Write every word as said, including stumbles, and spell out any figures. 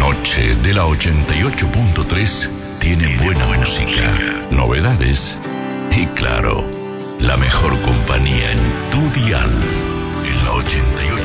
noche de la ochenta y ocho punto tres tiene buena música, novedades y, claro, la mejor compañía en tu dial, en la ochenta y ocho.